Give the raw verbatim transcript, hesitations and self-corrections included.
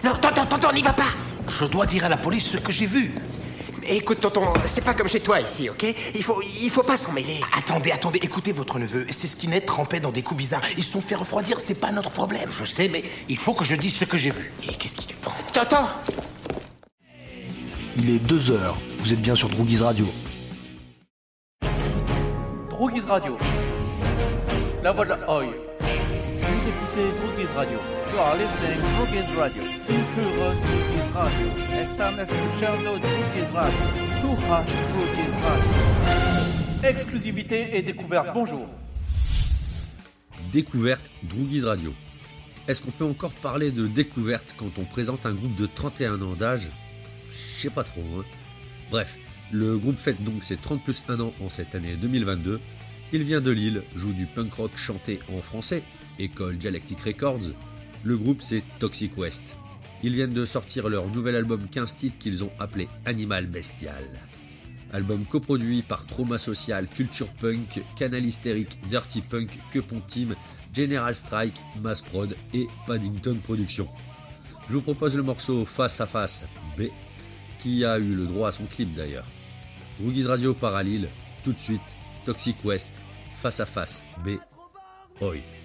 Non, tonton, tonton, n'y va pas. Je dois dire à la police ce que j'ai vu. Écoute, tonton, c'est pas comme chez toi ici, ok? Il faut, il faut pas s'en mêler. Attendez, attendez, écoutez votre neveu. C'est Skinhead trempé dans des coups bizarres. Ils se sont fait refroidir, c'est pas notre problème. Je sais, mais il faut que je dise ce que j'ai vu. Et qu'est-ce qui te prend? Tonton! Il est deux heures. Vous êtes bien sur Droogies Radio. Droogies Radio. La voix de la Oi. Vous écoutez Droogies Radio. You are listening Droogies Radio. Simpuro Droogies Radio. Están escuchando Droogies Radio. Suraj Droogies Radio. Exclusivité et découverte. Bonjour. Découverte Droogies Radio. Est-ce qu'on peut encore parler de découverte quand on présente un groupe de trente et un ans d'âge? Je sais pas trop, hein. Bref, le groupe fête donc ses trente plus un ans en cette année deux mille vingt-deux. Il vient de Lille, joue du punk rock chanté en français, école Dialectic Records. Le groupe c'est Toxic Waste. Ils viennent de sortir leur nouvel album quinze titres qu'ils ont appelé Animal Bestial. Album coproduit par Trauma Social, Culture Punk, Canal Hystérique, Dirty Punk, Quepon Team, General Strike, Mass Prod et Paddington Productions. Je vous propose le morceau Face à Face B, qui a eu le droit à son clip d'ailleurs. Droogies Radio part à Lille, tout de suite, Toxic Waste, Face à Face B, Oi.